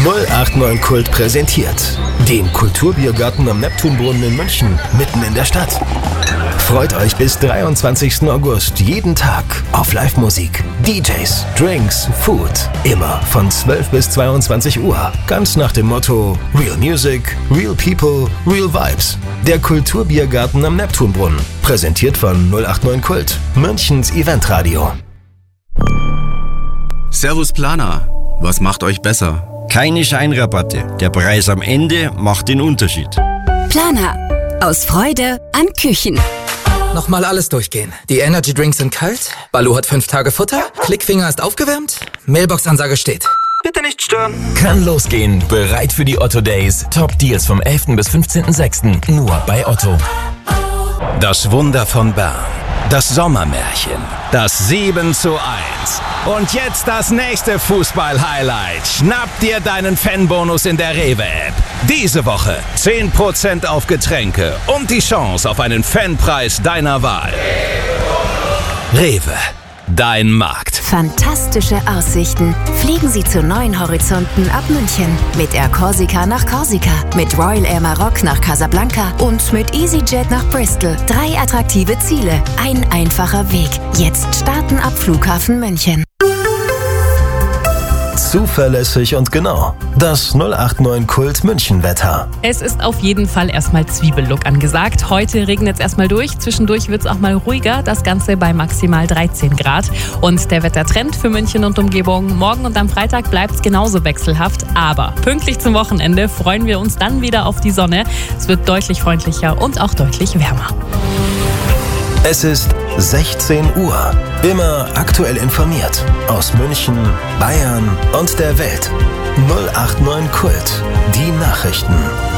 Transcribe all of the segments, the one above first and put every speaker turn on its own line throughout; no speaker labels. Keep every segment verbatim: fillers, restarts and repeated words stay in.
null acht neun Kult präsentiert den Kulturbiergarten am Neptunbrunnen in München, mitten in der Stadt. Freut euch bis dreiundzwanzigsten August jeden Tag auf Live-Musik, D Js, Drinks, Food. Immer von zwölf bis zweiundzwanzig Uhr. Ganz nach dem Motto Real Music, Real People, Real Vibes. Der Kulturbiergarten am Neptunbrunnen. Präsentiert von null acht neun Kult, Münchens Eventradio.
Servus Planer. Was macht euch besser?
Keine Scheinrabatte. Der Preis am Ende macht den Unterschied.
Planer. Aus Freude an Küchen.
Nochmal alles durchgehen. Die Energy Drinks sind kalt, Baloo hat fünf Tage Futter, Klickfinger ist aufgewärmt, Mailbox-Ansage steht. Bitte nicht stören.
Kann losgehen. Bereit für die Otto Days. Top Deals vom elften bis fünfzehnten sechsten Nur bei Otto.
Das Wunder von Bern. Das Sommermärchen. Das sieben zu eins. Und jetzt das nächste Fußball-Highlight. Schnapp dir deinen Fanbonus in der Rewe-App. Diese Woche zehn Prozent auf Getränke und die Chance auf einen Fanpreis deiner Wahl. Rewe. Dein Markt.
Fantastische Aussichten. Fliegen Sie zu neuen Horizonten ab München. Mit Air Corsica nach Korsika, mit Royal Air Maroc nach Casablanca und mit EasyJet nach Bristol. Drei attraktive Ziele, ein einfacher Weg. Jetzt starten ab Flughafen München.
Zuverlässig und genau. Das null acht neun Kult München Wetter.
Es ist auf jeden Fall erstmal Zwiebellook angesagt. Heute regnet es erstmal durch. Zwischendurch wird es auch mal ruhiger. Das Ganze bei maximal dreizehn Grad. Und der Wettertrend für München und Umgebung. Morgen und am Freitag bleibt es genauso wechselhaft. Aber pünktlich zum Wochenende freuen wir uns dann wieder auf die Sonne. Es wird deutlich freundlicher und auch deutlich wärmer.
Es ist sechzehn Uhr. Immer aktuell informiert. Aus München, Bayern und der Welt. null acht neun Kult. Die Nachrichten.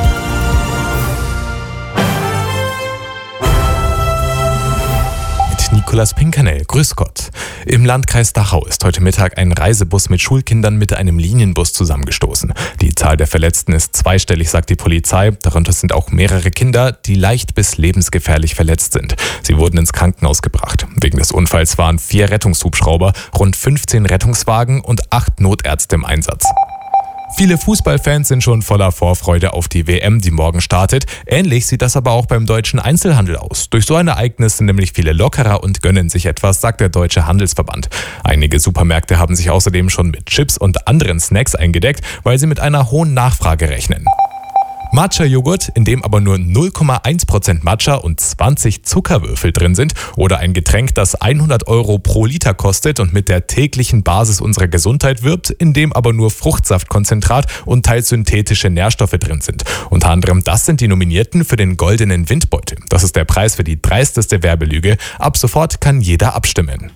Nikolaus Pinkernell, grüß Gott. Im Landkreis Dachau ist heute Mittag ein Reisebus mit Schulkindern mit einem Linienbus zusammengestoßen. Die Zahl der Verletzten ist zweistellig, sagt die Polizei. Darunter sind auch mehrere Kinder, die leicht bis lebensgefährlich verletzt sind. Sie wurden ins Krankenhaus gebracht. Wegen des Unfalls waren vier Rettungshubschrauber, rund fünfzehn Rettungswagen und acht Notärzte im Einsatz. Viele Fußballfans sind schon voller Vorfreude auf die W M, die morgen startet. Ähnlich sieht das aber auch beim deutschen Einzelhandel aus. Durch so ein Ereignis sind nämlich viele lockerer und gönnen sich etwas, sagt der Deutsche Handelsverband. Einige Supermärkte haben sich außerdem schon mit Chips und anderen Snacks eingedeckt, weil sie mit einer hohen Nachfrage rechnen. Matcha-Joghurt, in dem aber nur null Komma eins Prozent Matcha und zwanzig Zuckerwürfel drin sind, oder ein Getränk, das hundert Euro pro Liter kostet und mit der täglichen Basis unserer Gesundheit wirbt, in dem aber nur Fruchtsaftkonzentrat und teils synthetische Nährstoffe drin sind. Unter anderem das sind die Nominierten für den Goldenen Windbeutel. Das ist der Preis für die dreisteste Werbelüge. Ab sofort kann jeder abstimmen.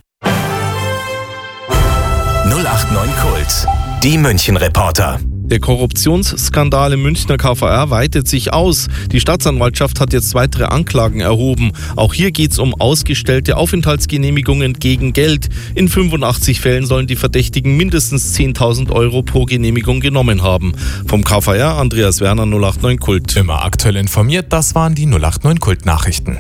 null acht neun Kult. Die München-Reporter.
Der Korruptionsskandal im Münchner K V R weitet sich aus. Die Staatsanwaltschaft hat jetzt weitere Anklagen erhoben. Auch hier geht es um ausgestellte Aufenthaltsgenehmigungen gegen Geld. In fünfundachtzig Fällen sollen die Verdächtigen mindestens zehntausend Euro pro Genehmigung genommen haben. Vom K V R Andreas Werner, null acht neun Kult.
Immer aktuell informiert, das waren die null acht neun Kult Nachrichten.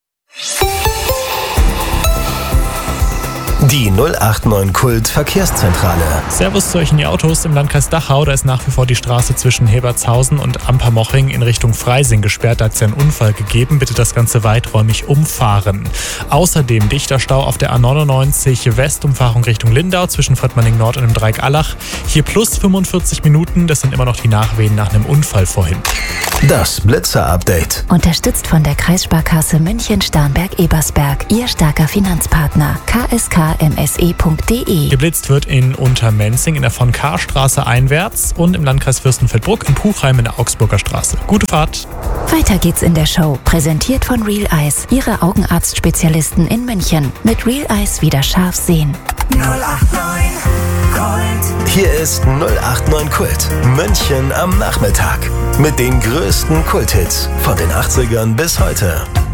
Die null acht neun Kult Verkehrszentrale.
Servus zu euch in die Autos. Im Landkreis Dachau, da ist nach wie vor die Straße zwischen Hebertshausen und Ampermoching in Richtung Freising gesperrt. Da hat es ja einen Unfall gegeben. Bitte das Ganze weiträumig umfahren. Außerdem dichter Stau auf der A neunundneunzig Westumfahrung Richtung Lindau zwischen Fröttmanning Nord und dem Dreieck Allach. Hier plus fünfundvierzig Minuten. Das sind immer noch die Nachwehen nach einem Unfall vorhin.
Das Blitzer-Update.
Unterstützt von der Kreissparkasse München-Starnberg-Ebersberg. Ihr starker Finanzpartner. K S K M S E punkt D E.
Geblitzt wird in Untermenzing in der von Kahr-Straße einwärts und im Landkreis Fürstenfeldbruck in Puchheim in der Augsburger Straße. Gute Fahrt!
Weiter geht's in der Show. Präsentiert von Real Eyes. Ihre Augenarztspezialisten in München. Mit Real Eyes wieder scharf sehen.
null acht neun Kult. Hier ist null acht neun Kult. München am Nachmittag. Mit den größten Kulthits von den achtzigern bis heute.